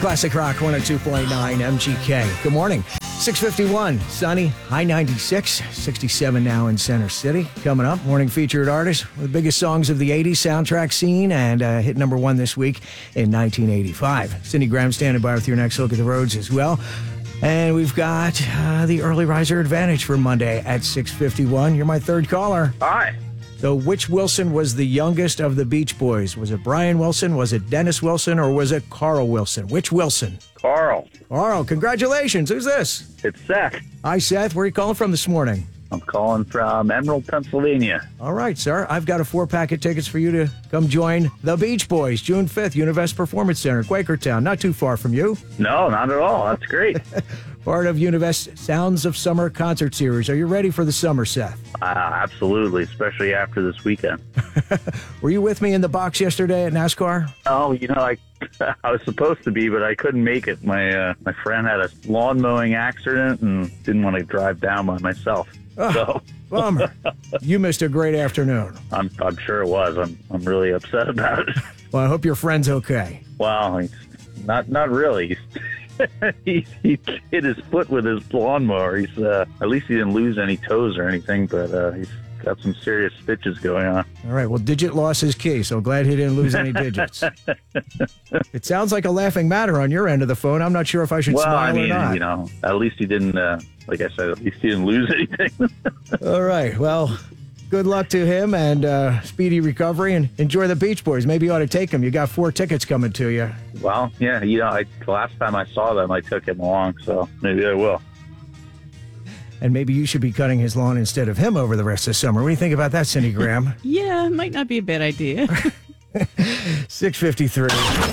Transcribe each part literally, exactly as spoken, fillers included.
Classic Rock one oh two point nine M G K. Good morning. six fifty-one, sunny, high ninety-six, sixty-seven now in Center City. Coming up, morning featured artist with the biggest songs of the eighties soundtrack scene and uh, hit number one this week in nineteen eighty-five. Cindy Graham standing by with your next look at the roads as well. And we've got uh, the early riser advantage for Monday at six fifty-one. You're my third caller. Hi. So which Wilson was the youngest of the Beach Boys? Was it Brian Wilson, was it Dennis Wilson, or was it Carl Wilson? Which Wilson? Carl. Carl, congratulations. Who's this? It's Seth. Hi, Seth. Where are you calling from this morning? I'm calling from Emerald, Pennsylvania. All right, sir. I've got a four-packet tickets for you to come join the Beach Boys, June fifth, Univest Performance Center, Quakertown. Not too far from you. No, not at all. That's great. Part of Univest Sounds of Summer concert series. Are you ready for the summer, Seth? Uh, absolutely, especially after this weekend. Were you with me in the box yesterday at NASCAR? Oh, you know, I I was supposed to be, but I couldn't make it. My uh, my friend had a lawn mowing accident and didn't want to drive down by myself. Oh, so bummer. You missed a great afternoon. I'm I'm sure it was. I'm I'm really upset about it. Well, I hope your friend's okay. Well, he's not not really. He's, he, he hit his foot with his lawnmower. He's uh, at least he didn't lose any toes or anything, but uh, he's got some serious stitches going on. All right. Well, digit loss is key, so glad he didn't lose any digits. It sounds like a laughing matter on your end of the phone. I'm not sure if I should well, smile I mean, or not. You know, at least he didn't. Uh, like I said, at least he didn't lose anything. All right. Well, good luck to him and uh, speedy recovery, and enjoy the Beach Boys. Maybe you ought to take him. You got four tickets coming to you. Well, yeah. You know, I, the last time I saw them, I took him along, so maybe I will. And maybe you should be cutting his lawn instead of him over the rest of the summer. What do you think about that, Cindy Graham? Yeah, might not be a bad idea. six fifty-three.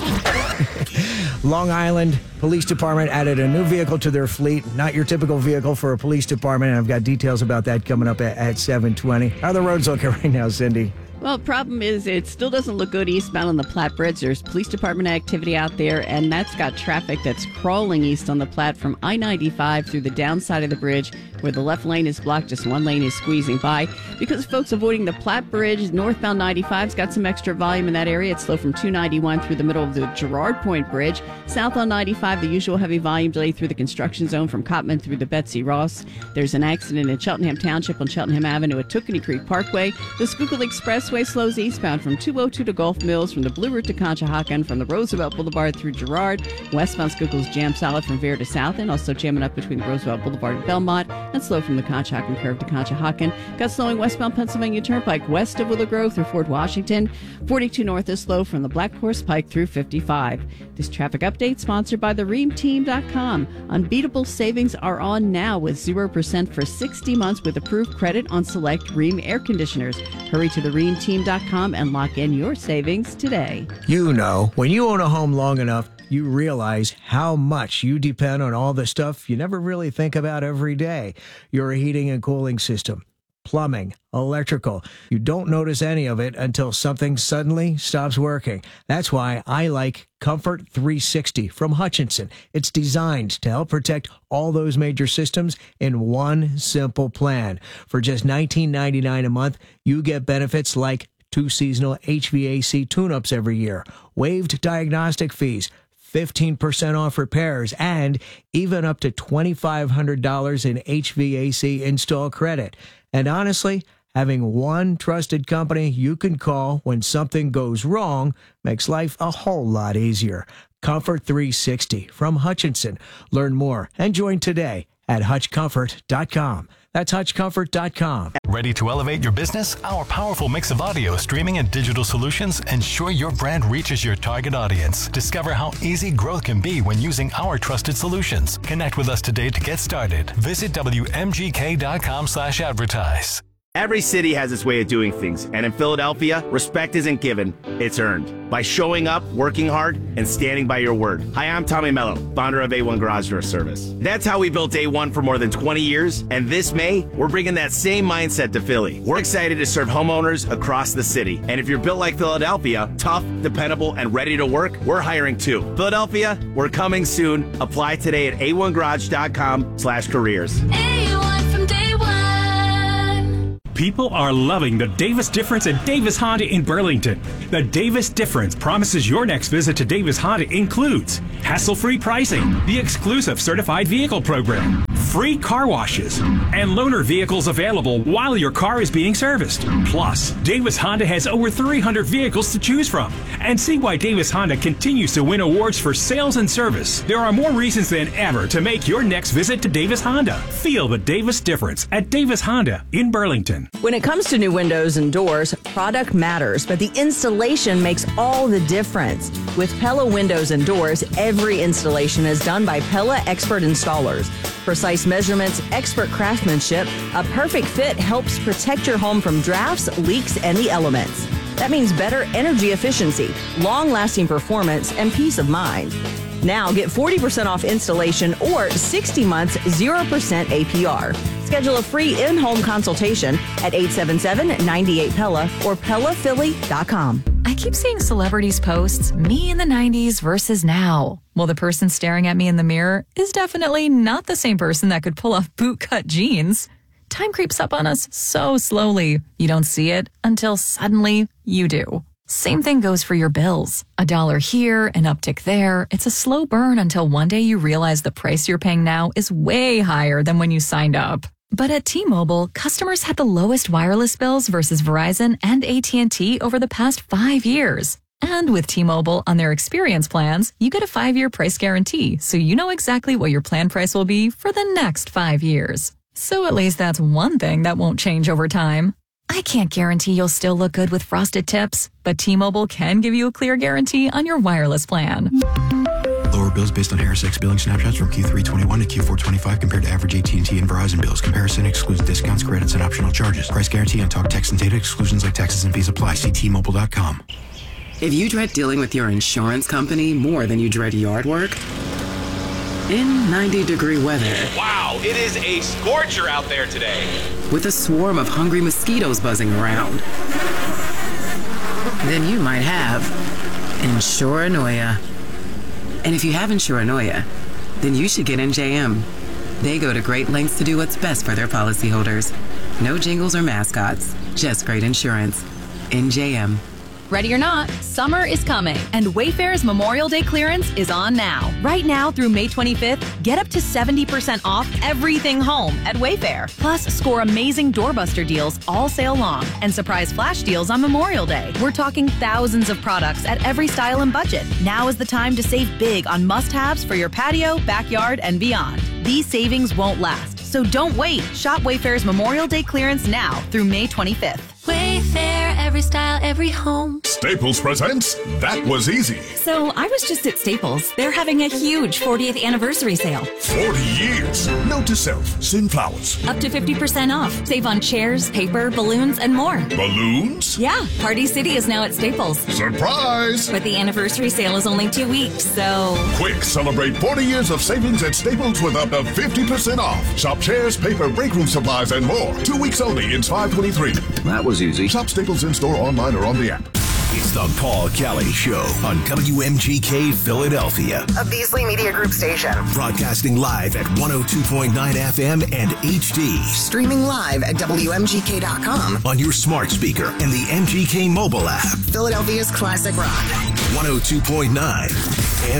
Long Island Police Department added a new vehicle to their fleet. Not your typical vehicle for a police department. And I've got details about that coming up at, at seven twenty. How are the roads looking right now, Cindy? Well, problem is it still doesn't look good eastbound on the Platte Bridge. There's police department activity out there, and that's got traffic that's crawling east on the Platte from I ninety-five through the downside of the bridge, where the left lane is blocked, just one lane is squeezing by. Because folks avoiding the Platte Bridge, northbound ninety-five's got some extra volume in that area. It's slow from two ninety-one through the middle of the Girard Point Bridge. South on ninety-five, the usual heavy volume delay through the construction zone from Cotman through the Betsy Ross. There's an accident in Cheltenham Township on Cheltenham Avenue at Tookenny Creek Parkway. The Schuylkill Expressway slows eastbound from two oh two to Gulf Mills, from the Blue Route to Conshohocken, from the Roosevelt Boulevard through Girard. Westbound Schuylkill's jam solid from Vere to South End, also jamming up between the Roosevelt Boulevard and Belmont, and slow from the Conshohocken curve to Conshohocken. Got slowing westbound Pennsylvania Turnpike west of Willow Grove through Fort Washington. forty-two north is slow from the Black Horse Pike through fifty-five. This traffic update sponsored by the ream team dot com. Unbeatable savings are on now with zero percent for sixty months with approved credit on select Rheem air conditioners. Hurry to the ream team dot com and lock in your savings today. You know, when you own a home long enough, you realize how much you depend on all the stuff you never really think about every day. Your heating and cooling system, plumbing, electrical. You don't notice any of it until something suddenly stops working. That's why I like Comfort three sixty from Hutchinson. It's designed to help protect all those major systems in one simple plan. For just nineteen ninety-nine dollars a month, you get benefits like two seasonal H V A C tune-ups every year, waived diagnostic fees, fifteen percent off repairs, and even up to twenty-five hundred dollars in H V A C install credit. And honestly, having one trusted company you can call when something goes wrong makes life a whole lot easier. Comfort three sixty from Hutchinson. Learn more and join today at hutch comfort dot com. That's hutch comfort dot com. Ready to elevate your business? Our powerful mix of audio, streaming, and digital solutions ensure your brand reaches your target audience. Discover how easy growth can be when using our trusted solutions. Connect with us today to get started. Visit W M G K dot com slash advertise. Every city has its way of doing things, and in Philadelphia, respect isn't given, it's earned. By showing up, working hard, and standing by your word. Hi, I'm Tommy Mello, founder of A one Garage Door Service. That's how we built A one for more than twenty years, and this May, we're bringing that same mindset to Philly. We're excited to serve homeowners across the city, and if you're built like Philadelphia, tough, dependable, and ready to work, we're hiring too. Philadelphia, we're coming soon. Apply today at A one garage dot com slash careers. A one from day one. People are loving the Davis Difference at Davis Honda in Burlington. The Davis Difference promises your next visit to Davis Honda includes hassle-free pricing, the exclusive certified vehicle program, free car washes, and loaner vehicles available while your car is being serviced. Plus, Davis Honda has over three hundred vehicles to choose from. And see why Davis Honda continues to win awards for sales and service. There are more reasons than ever to make your next visit to Davis Honda. Feel the Davis Difference at Davis Honda in Burlington. When it comes to new windows and doors, product matters, but the installation makes all the difference. With Pella Windows and Doors, every installation is done by Pella expert installers. Precise measurements, expert craftsmanship, a perfect fit helps protect your home from drafts, leaks, and the elements. That means better energy efficiency, long-lasting performance, and peace of mind. Now get forty percent off installation or sixty months, zero percent A P R. Schedule a free in-home consultation at eight seven seven, nine eight Pella or Pella Philly dot com. I keep seeing celebrities posts, me in the nineties versus now. Well, the person staring at me in the mirror is definitely not the same person that could pull off bootcut jeans. Time creeps up on us so slowly. You don't see it until suddenly you do. Same thing goes for your bills. A dollar here, an uptick there. It's a slow burn until one day you realize the price you're paying now is way higher than when you signed up. But at T-Mobile, customers had the lowest wireless bills versus Verizon and A T and T over the past five years. And with T-Mobile on their experience plans, you get a five-year price guarantee, so you know exactly what your plan price will be for the next five years. So at least that's one thing that won't change over time. I can't guarantee you'll still look good with frosted tips, but T-Mobile can give you a clear guarantee on your wireless plan. Lower bills based on Harris X billing snapshots from Q three twenty-one to Q four twenty-five compared to average A T and T and Verizon bills. Comparison excludes discounts, credits, and optional charges. Price guarantee on talk, text, and data. Exclusions like taxes and fees apply. See T Mobile dot com. If you dread dealing with your insurance company more than you dread yard work, in ninety degree weather. Wow, it is a scorcher out there today. With a swarm of hungry mosquitoes buzzing around. Then you might have Insuranoia. And if you have Insuranoia, then you should get N J M. They go to great lengths to do what's best for their policyholders. No jingles or mascots, just great insurance. N J M. Ready or not, summer is coming, and Wayfair's Memorial Day clearance is on now. Right now through May twenty-fifth, get up to seventy percent off everything home at Wayfair. Plus, score amazing doorbuster deals all sale long and surprise flash deals on Memorial Day. We're talking thousands of products at every style and budget. Now is the time to save big on must-haves for your patio, backyard, and beyond. These savings won't last, so don't wait. Shop Wayfair's Memorial Day clearance now through May twenty-fifth. Wayfair, every style, every home. Staples presents That Was Easy. So I was just at Staples. They're having a huge fortieth anniversary sale. forty years. Note to self, send flowers. Up to fifty percent off. Save on chairs, paper, balloons, and more. Balloons? Yeah, Party City is now at Staples. Surprise! But the anniversary sale is only two weeks, so... Quick, celebrate forty years of savings at Staples with up to fifty percent off. Shop chairs, paper, break room supplies, and more. Two weeks only. It's five twenty-three. That was easy. Shop Staples in-store, online, or on the app. It's the Paul Kelly Show on W M G K Philadelphia. A Beasley Media Group station. Broadcasting live at one oh two point nine F M and H D. Streaming live at W M G K dot com. On your smart speaker and the M G K mobile app. Philadelphia's classic rock. one oh two point nine